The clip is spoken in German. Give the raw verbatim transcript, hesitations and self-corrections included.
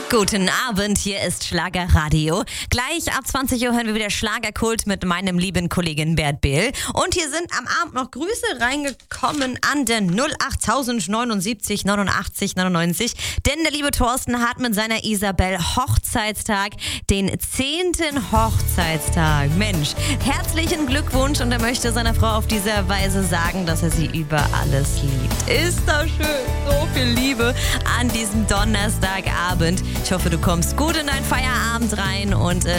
Guten Abend, hier ist Schlagerradio. Gleich ab zwanzig Uhr hören wir wieder Schlagerkult mit meinem lieben Kollegen Bert Behl. Und hier sind am Abend noch Grüße reingekommen an den null acht neunundsiebzig neunundachtzig neunundneunzig. Denn der liebe Thorsten hat mit seiner Isabel Hochzeitstag, den zehnten Hochzeitstag. Mensch, herzlichen Glückwunsch und er möchte seiner Frau auf diese Weise sagen, dass er sie über alles liebt. Ist das schön, so viel Liebe an diesem Donnerstagabend. Ich hoffe, du kommst gut in deinen Feierabend rein und äh,